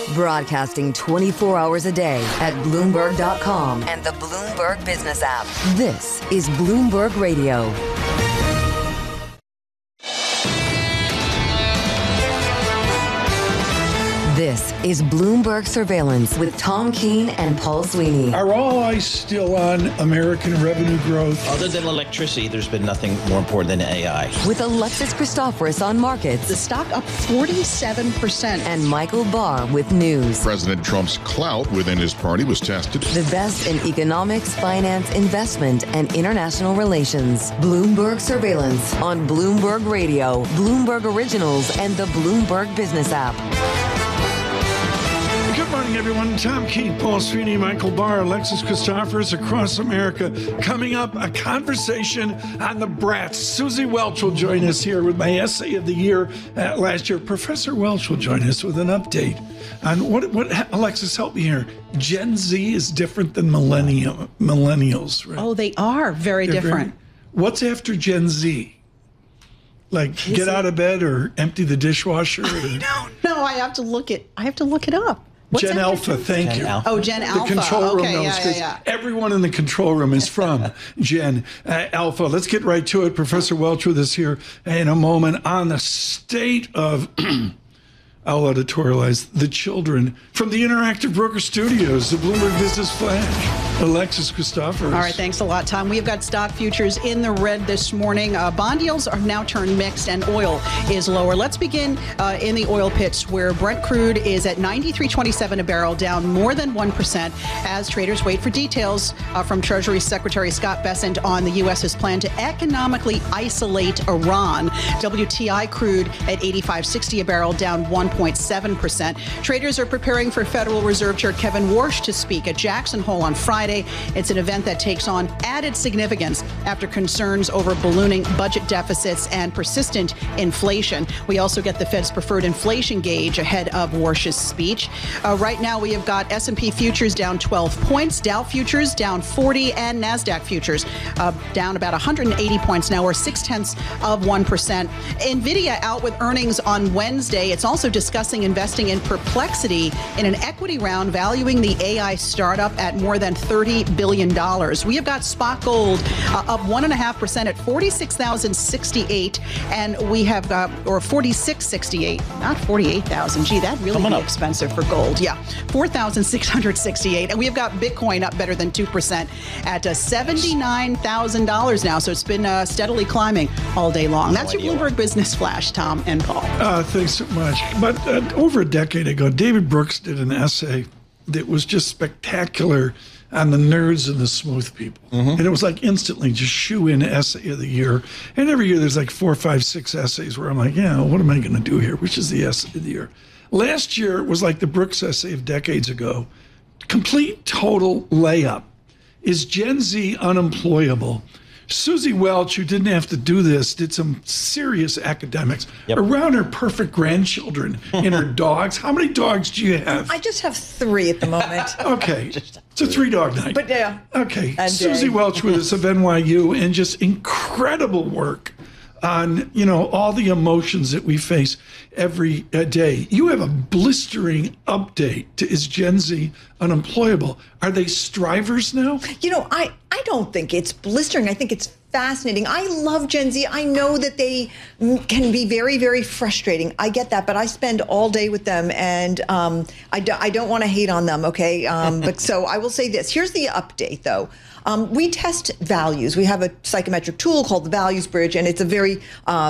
Broadcasting 24 hours a day at Bloomberg.com and the Bloomberg Business app. This is Bloomberg Radio. This is Bloomberg Surveillance with Tom Keene and Paul Sweeney. Are all eyes still on American revenue growth? Other than electricity, there's been nothing more important than AI. With Alexis Christoforous on markets. The stock up 47%. And Michael Barr with news. President Trump's clout within his party was tested. The best in economics, finance, investment, and international relations. Bloomberg Surveillance on Bloomberg Radio, Bloomberg Originals, and the Bloomberg Business app. Good morning, everyone. Tom Keene, Paul Sweeney, Michael Barr, Alexis Christoforous across America. Coming up, a conversation on the brats. Susie Welch will join us here with my essay of the year last year. Professor Welch will join us with an update on what Alexis, help me here. Gen Z is different than millennials, right? Oh, they are very different. What's after Gen Z? Like get out of bed or empty the dishwasher? I don't know. I have to look it up. What's Gen Alpha, thank you. Oh, Gen Alpha. The control room okay, knows because everyone in the control room is from Gen Alpha. Let's get right to it. Professor Welch with us here in a moment on the state of, I'll editorialize, the children from the Interactive Broker Studios, the Bloomberg Business Flash. Alexis Christoforous. All right, thanks a lot, Tom. We've got stock futures in the red this morning. Bond yields are now turned mixed and oil is lower. Let's begin in the oil pits where Brent crude is at $93.27 a barrel, down more than 1% as traders wait for details from Treasury Secretary Scott Bessent on the U.S.'s plan to economically isolate Iran. WTI crude at $85.60 a barrel, down 1.7%. Traders are preparing for Federal Reserve Chair Kevin Warsh to speak at Jackson Hole on Friday. It's an event that takes on added significance after concerns over ballooning budget deficits and persistent inflation. We also get the Fed's preferred inflation gauge ahead of Warsh's speech. Right now, we have got S&P futures down 12 points, Dow futures down 40, and NASDAQ futures down about 180 points now, or 0.6%. NVIDIA out with earnings on Wednesday. It's also discussing investing in Perplexity in an equity round valuing the AI startup at more than $30 billion. We have got spot gold up 1.5% at 46,068, and we have got, or 4668, not 48,000. Gee, that really be expensive for gold. Yeah, 4,668, and we have got Bitcoin up better than 2% at $79,000 now. So it's been steadily climbing all day long. That's your Bloomberg Business Flash, Tom and Paul. Thanks so much. But over a decade ago, David Brooks did an essay that was just spectacular on the nerds and the smooth people. And it was like instantly just shoe-in essay of the year. And every year there's like 4, 5, 6 essays where I'm like, yeah, what am I going to do here? Which is the essay of the year? Last year was like the Brooks essay of decades ago. Complete, total layup. Is Gen Z unemployable? Susie Welch, who didn't have to do this, did some serious academics around her perfect grandchildren and her dogs. How many dogs do you have? I just have 3 at the moment. Okay. It's a 3-dog night. But yeah. Okay. Susie Welch with us of NYU, and just incredible work on, all the emotions that we face every day. You have a blistering update to is Gen Z unemployable? Are they strivers now? I don't think it's blistering. I think it's fascinating. I love Gen Z. I know that they can be very, very frustrating. I get that, but I spend all day with them, and I don't want to hate on them, okay? But so I will say this. Here's the update, though. We test values. We have a psychometric tool called the Values Bridge, and it's a very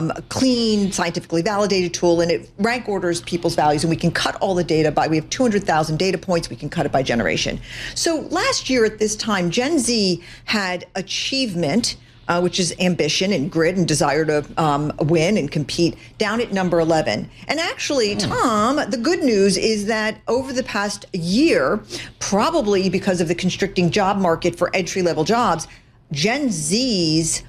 clean, scientifically validated tool, and it rank orders people's values, and we can cut all the data by, we have 200,000 data points, we can cut it by generation. So last year at this time, Gen Z had achievement, which is ambition and grit and desire to win and compete, down at number 11. And actually, Tom, the good news is that over the past year, probably because of the constricting job market for entry-level jobs, Gen Z's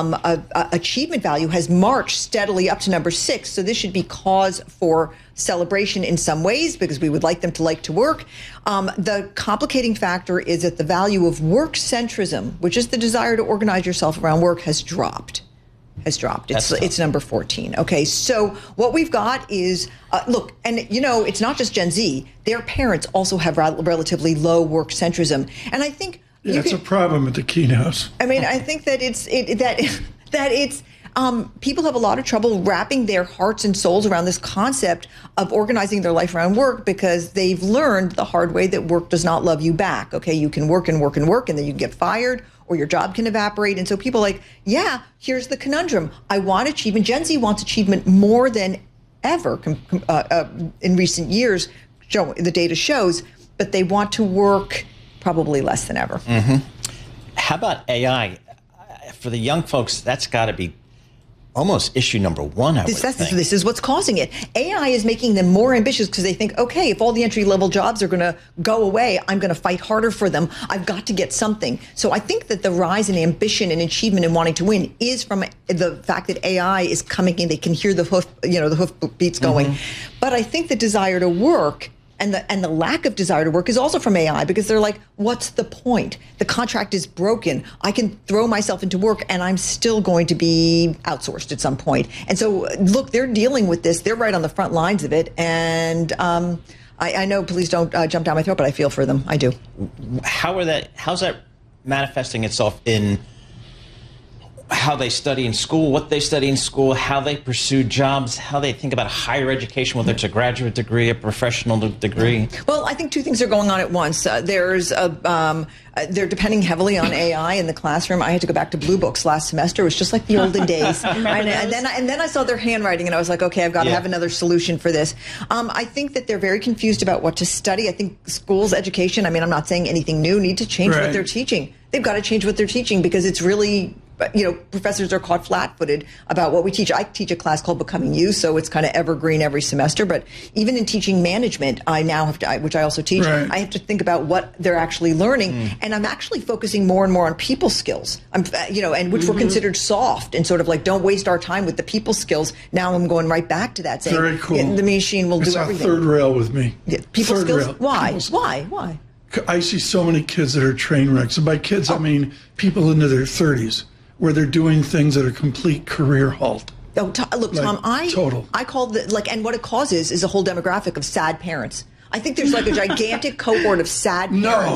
achievement value has marched steadily up to number 6. So this should be cause for celebration in some ways, because we would like them to like to work. The complicating factor is that the value of work centrism, which is the desire to organize yourself around work, has dropped. has dropped. That's tough. It's number 14. Okay, so what we've got is, look, and you know, it's not just Gen Z. Their parents also have relatively low work centrism. And I think it's a problem at the keynotes. I mean, I think that people have a lot of trouble wrapping their hearts and souls around this concept of organizing their life around work because they've learned the hard way that work does not love you back. Okay, you can work and work and work, and then you get fired, or your job can evaporate. And so people are like, yeah, here's the conundrum. I want achievement. Gen Z wants achievement more than ever in recent years, the data shows, but they want to work probably less than ever. Mm-hmm. How about AI? For the young folks, that's got to be almost issue number one, I would think. This is what's causing it. AI is making them more ambitious because they think, okay, if all the entry-level jobs are going to go away, I'm going to fight harder for them. I've got to get something. So I think that the rise in ambition and achievement and wanting to win is from the fact that AI is coming in. They can hear the hoof beats going. Mm-hmm. But I think the desire to work and the lack of desire to work is also from AI because they're like, what's the point? The contract is broken. I can throw myself into work and I'm still going to be outsourced at some point. And so, look, they're dealing with this. They're right on the front lines of it. And I know, please don't jump down my throat, but I feel for them. I do. How's that manifesting itself in how they study in school, what they study in school, how they pursue jobs, how they think about higher education, whether it's a graduate degree, a professional degree? Well, I think two things are going on at once. They're depending heavily on AI in the classroom. I had to go back to Blue Books last semester. It was just like the olden days. and then I saw their handwriting, and I was like, okay, I've got to have another solution for this. I think that they're very confused about what to study. I think schools, education, I mean, I'm not saying anything new, need to change what they're teaching. They've got to change what they're teaching because it's really, professors are caught flat-footed about what we teach. I teach a class called Becoming You, so it's kind of evergreen every semester. But even in teaching management, I now have to, which I also teach, I have to think about what they're actually learning. And I'm actually focusing more and more on people skills, and which were considered soft and sort of like, don't waste our time with the people skills. Now I'm going right back to that, saying, very cool. The machine will do everything. It's third rail with me. Yeah, people skills? Rail. Why? Why? I see so many kids that are train wrecks. And by kids, I mean people into their 30s, where they're doing things at a complete career halt. Oh, look, Tom, I call and what it causes is a whole demographic of sad parents. I think there's like a gigantic cohort of sad parents.